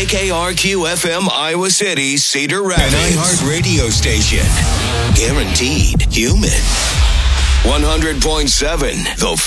KKRQ FM Iowa City, Cedar Rapids. An iHeart radio station. Guaranteed human. 100.7 The